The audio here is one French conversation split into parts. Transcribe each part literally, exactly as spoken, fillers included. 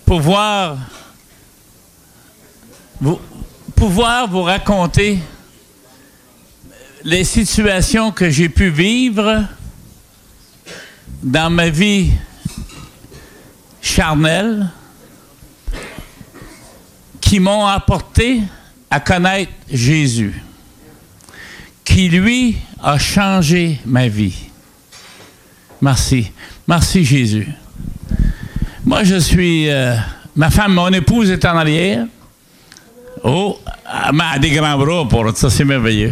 pouvoir vous, pouvoir vous raconter les situations que j'ai pu vivre dans ma vie charnelle qui m'ont apporté à connaître Jésus, qui, lui, a changé ma vie. Merci. Merci, Jésus. Moi, je suis... Euh, ma femme, mon épouse est en arrière. Oh, elle a des grands bras pour ça, c'est merveilleux.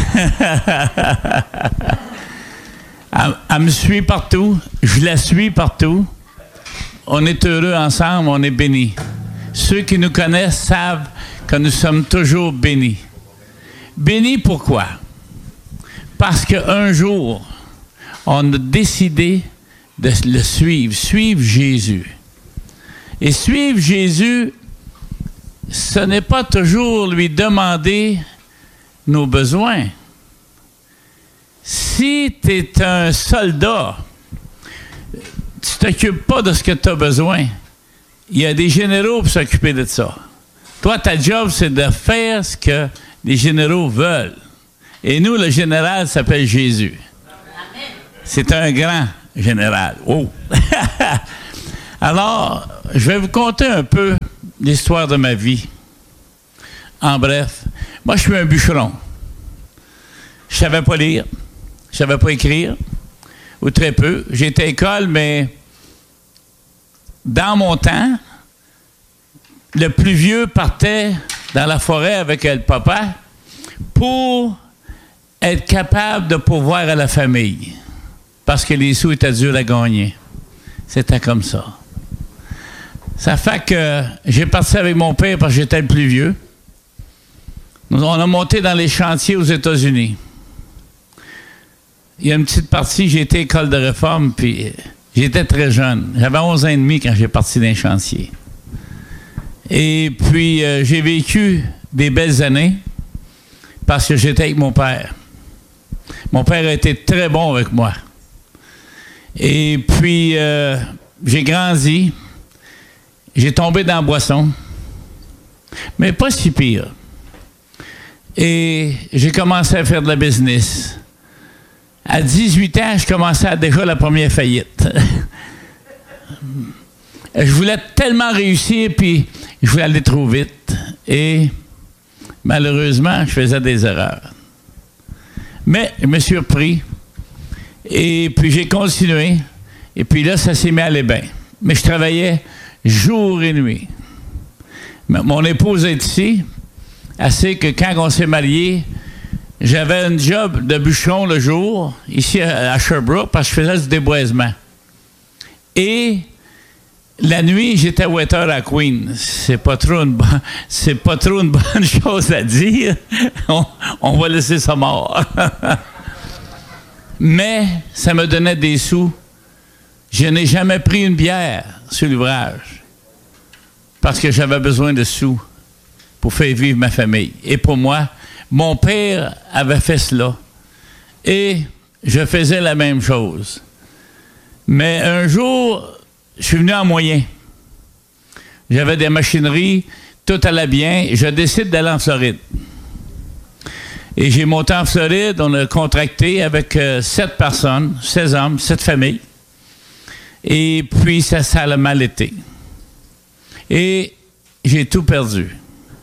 elle, elle me suit partout, je la suis partout. On est heureux ensemble, on est bénis. Ceux qui nous connaissent savent que nous sommes toujours bénis. Bénis pourquoi? Parce qu'un jour, on a décidé de le suivre, suivre Jésus. Et suivre Jésus, ce n'est pas toujours lui demander nos besoins. Si tu es un soldat, tu ne t'occupes pas de ce que tu as besoin. Il y a des généraux pour s'occuper de ça. Toi, ta job, c'est de faire ce que les généraux veulent. Et nous, le général s'appelle Jésus. C'est un grand général. Oh! Alors, je vais vous conter un peu l'histoire de ma vie. En bref, moi, je suis un bûcheron. Je ne savais pas lire, je ne savais pas écrire, ou très peu. J'étais à l'école, mais dans mon temps, le plus vieux partait dans la forêt avec le papa pour être capable de pourvoir à la famille. Parce que les sous étaient durs à gagner. C'était comme ça. Ça fait que j'ai parti avec mon père parce que j'étais le plus vieux. Nous, on a monté dans les chantiers aux États-Unis. Il y a une petite partie, j'ai été à l'école de réforme, puis j'étais très jeune. J'avais onze ans et demi quand j'ai parti dans les chantiers. Et puis, euh, j'ai vécu des belles années parce que j'étais avec mon père. Mon père a été très bon avec moi. Et puis, euh, j'ai grandi. J'ai tombé dans la boisson. Mais pas si pire. Et j'ai commencé à faire de la business. À dix-huit ans, je commençais à déjà la première faillite. Je voulais tellement réussir, puis je voulais aller trop vite. Et malheureusement, je faisais des erreurs. Mais je me suis repris. Et puis j'ai continué. Et puis là, ça s'est mis à aller bien. Mais je travaillais jour et nuit. Mon épouse est ici. Elle sait que quand on s'est mariés, j'avais un job de bûcheron le jour, ici à Sherbrooke, parce que je faisais du déboisement. Et la nuit, j'étais waiter à Queen. C'est pas trop une, bo- c'est pas trop une bonne chose à dire. On, on va laisser ça mort. Mais ça me donnait des sous. Je n'ai jamais pris une bière sur l'ouvrage parce que j'avais besoin de sous pour faire vivre ma famille. Et pour moi, mon père avait fait cela. Et je faisais la même chose. Mais un jour, je suis venu en moyen. J'avais des machineries, tout allait bien. Je décide d'aller en Floride. Et j'ai monté en Floride, on a contracté avec euh, sept personnes, seize hommes, sept familles. Et puis, ça, ça a mal été. Et j'ai tout perdu.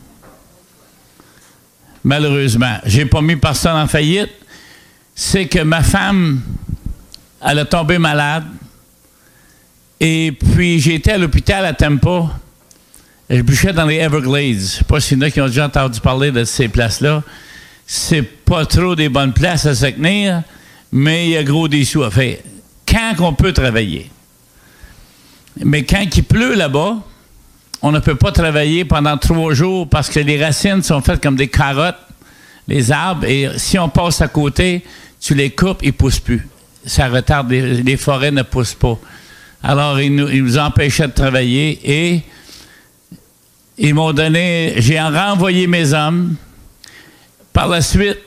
Malheureusement. J'ai pas mis personne en faillite. C'est que ma femme, elle a tombé malade. Et puis, j'ai été à l'hôpital à Tampa. Je bûchais dans les Everglades. Je ne sais pas s'il y en a qui ont déjà entendu parler de ces places-là. C'est pas trop des bonnes places à se tenir, mais il y a gros des sous à faire. Quand on peut travailler. Mais quand il pleut là-bas, on ne peut pas travailler pendant trois jours parce que les racines sont faites comme des carottes, les arbres, et si on passe à côté, tu les coupes, ils ne poussent plus. Ça retarde, les, les forêts ne poussent pas. Alors, ils nous, ils nous empêchaient de travailler et ils m'ont donné, j'ai renvoyé mes hommes. Par la suite,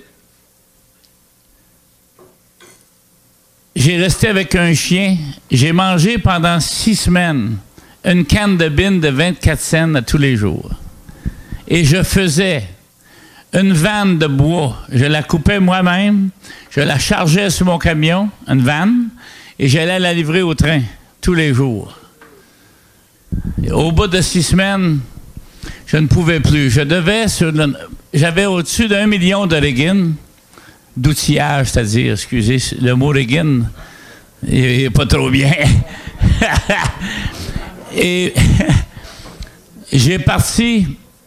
j'ai resté avec un chien. J'ai mangé pendant six semaines une canne de bine de vingt-quatre cents à tous les jours. Et je faisais une vanne de bois. Je la coupais moi-même, je la chargeais sur mon camion, une vanne, et j'allais la livrer au train tous les jours. Et au bout de six semaines, je ne pouvais plus. Je devais sur le, j'avais au-dessus d'un million de riggins, d'outillage, c'est-à-dire, excusez, le mot riggin, il n'est pas trop bien. Et j'ai parti,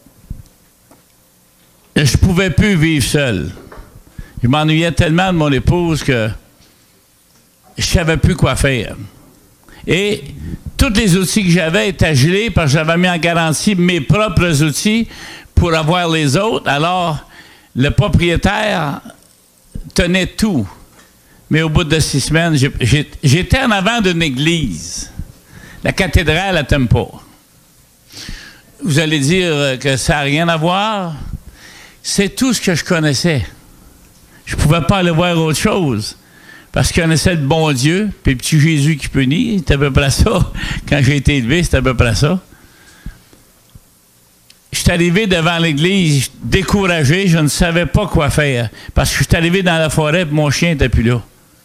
je ne pouvais plus vivre seul. Je m'ennuyais tellement de mon épouse que je ne savais plus quoi faire. Et tous les outils que j'avais étaient gelés parce que j'avais mis en garantie mes propres outils pour avoir les autres. Alors, le propriétaire tenait tout. Mais au bout de six semaines, j'ai, j'étais en avant d'une église. La cathédrale à Tempo. Vous allez dire que ça n'a rien à voir. C'est tout ce que je connaissais. Je ne pouvais pas aller voir autre chose. Parce que je connaissais le bon Dieu, puis le petit Jésus qui punit, c'était à peu près ça. Quand j'ai été élevé, c'était à peu près ça. Je suis arrivé devant l'église découragé, je ne savais pas quoi faire. Parce que je suis arrivé dans la forêt, et mon chien n'était plus là.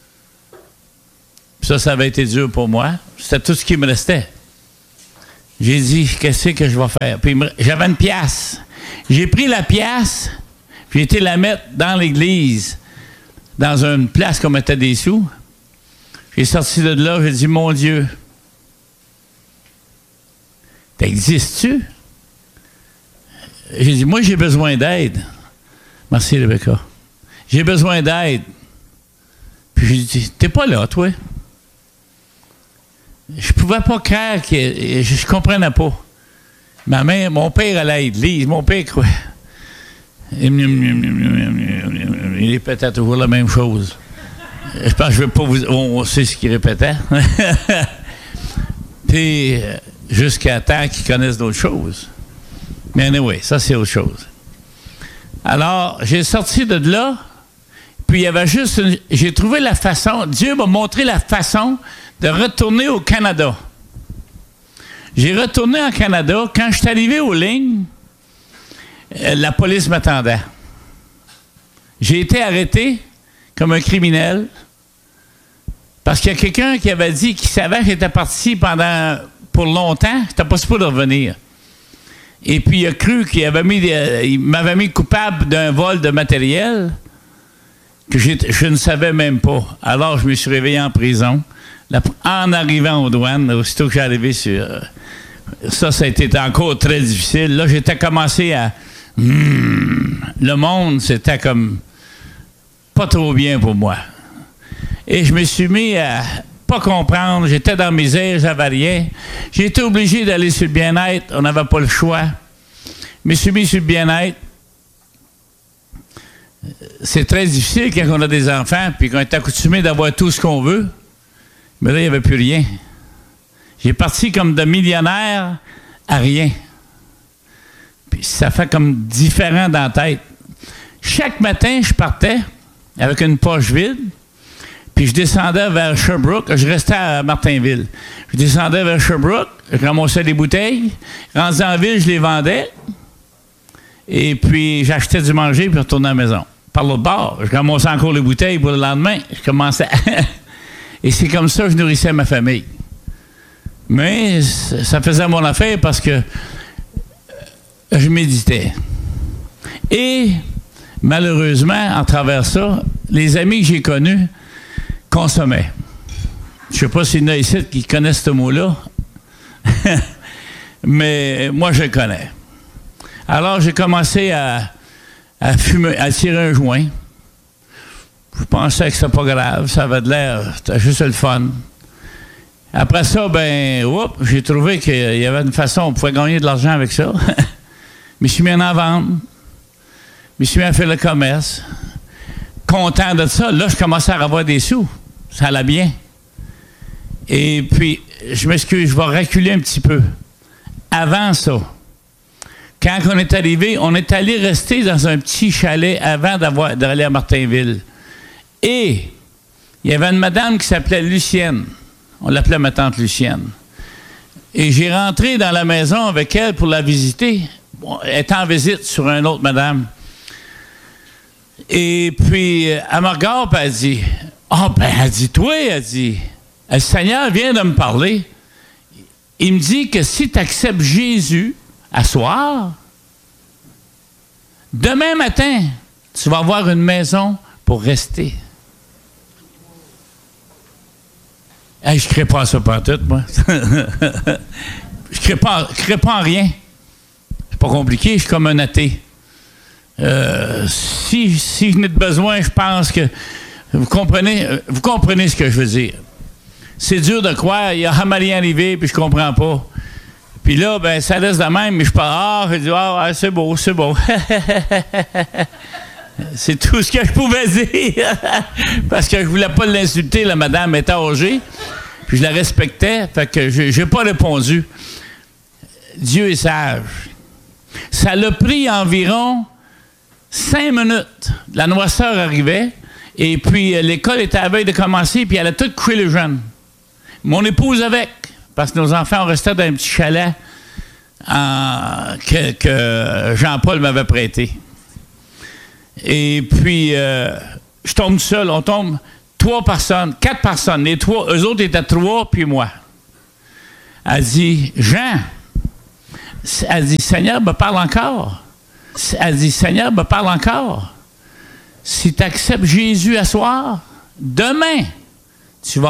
Ça, ça avait été dur pour moi. C'était tout ce qui me restait. J'ai dit, qu'est-ce que je vais faire? Puis j'avais une pièce. J'ai pris la pièce, puis j'ai été la mettre dans l'église, dans une place qu'on mettait des sous. J'ai sorti de là, j'ai dit, mon Dieu, t'existes-tu? J'ai dit, moi, j'ai besoin d'aide. Merci, Rebecca. J'ai besoin d'aide. Puis j'ai dit, t'es pas là, toi? Je pouvais pas croire que je, je comprenais pas. Ma mère, mon père allait à l'église, mon père quoi? Il répétait toujours la même chose. Je pense que je ne vais pas vous... On sait ce qu'il répétait. Puis, jusqu'à temps qu'ils connaissent d'autres choses. Mais anyway, ça, c'est autre chose. Alors, j'ai sorti de là, puis il y avait juste... Une, j'ai trouvé la façon... Dieu m'a montré la façon de retourner au Canada. J'ai retourné au Canada. Quand je suis arrivé aux lignes, la police m'attendait. J'ai été arrêté comme un criminel parce qu'il y a quelqu'un qui avait dit qu'il savait que j'étais parti pendant pour longtemps, j'étais pas supposé revenir. Et puis il a cru qu'il avait mis des, il m'avait mis coupable d'un vol de matériel que je ne savais même pas. Alors je me suis réveillé en prison. La, en arrivant aux douanes, aussitôt que j'ai arrivé sur... Ça, ça a été encore très difficile. Là, j'étais commencé à... Hmm, le monde, c'était comme... pas trop bien pour moi. Et je me suis mis à pas comprendre. J'étais dans mes airs, j'avais rien. J'ai été obligé d'aller sur le bien-être. On n'avait pas le choix. Je me suis mis sur le bien-être. C'est très difficile quand on a des enfants puis qu'on est accoutumé d'avoir tout ce qu'on veut. Mais là, il n'y avait plus rien. J'ai parti comme de millionnaire à rien. Puis ça fait comme différent dans la tête. Chaque matin, je partais avec une poche vide, puis je descendais vers Sherbrooke. Je restais à Martinville. Je descendais vers Sherbrooke, je ramassais des bouteilles. Rendu en ville, je les vendais. Et puis, j'achetais du manger, puis je retournais à la maison. Par l'autre bord, je ramassais encore les bouteilles pour le lendemain. Je commençais... Et c'est comme ça que je nourrissais ma famille. Mais ça faisait mon affaire parce que je méditais. Et malheureusement, en travers ça, les amis que j'ai connus consommaient. Je ne sais pas s'il y en a ici qui connaissent ce mot-là, mais moi, je le connais. Alors, j'ai commencé à, à fumer, à tirer un joint. Je pensais que c'était pas grave, ça avait de l'air, c'était juste le fun. Après ça, ben, oups, j'ai trouvé qu'il y avait une façon, on pouvait gagner de l'argent avec ça. Je me suis mis en vendre. Je me suis mis à faire le commerce. Content de ça. Là, je commençais à avoir des sous. Ça allait bien. Et puis, je m'excuse, je vais reculer un petit peu. Avant ça, quand on est arrivé, on est allé rester dans un petit chalet avant d'avoir, d'aller à Martinville. Et il y avait une madame qui s'appelait Lucienne. On l'appelait ma tante Lucienne. Et j'ai rentré dans la maison avec elle pour la visiter. Bon, elle est en visite sur une autre madame. Et puis, elle me regarde et elle dit, « Ah, oh, ben, elle dit, toi, elle dit, le Seigneur vient de me parler. Il me dit que si tu acceptes Jésus à soir, demain matin, tu vas avoir une maison pour rester. » Hey, je ne crée pas à ça pantoute, moi. Je ne crée pas, crée pas en rien. C'est pas compliqué, je suis comme un athée. Euh, si, si je n'ai de besoin, je pense que vous comprenez, vous comprenez ce que je veux dire. C'est dur de croire, il y a jamais rien arrivé, puis je comprends pas. Puis là, ben, ça laisse de même, mais je parle, ah, je dis, ah, c'est beau, c'est beau. C'est tout ce que je pouvais dire. Parce que je voulais pas l'insulter, la madame était âgée, puis je la respectais, fait que je n'ai pas répondu. Dieu est sage. Ça l'a pris environ cinq minutes. La noirceur arrivait, et puis l'école était à la veille de commencer, puis elle a tout couché les jeunes. Mon épouse avec, parce que nos enfants restaient dans un petit chalet en, que, que Jean-Paul m'avait prêté. Et puis, euh, je tombe seul. On tombe trois personnes, quatre personnes. Les trois, eux autres étaient trois, puis moi. Elle dit, Jean, elle dit, Seigneur me parle encore. Elle dit, Seigneur me parle encore. Si tu acceptes Jésus à soir, demain, tu vas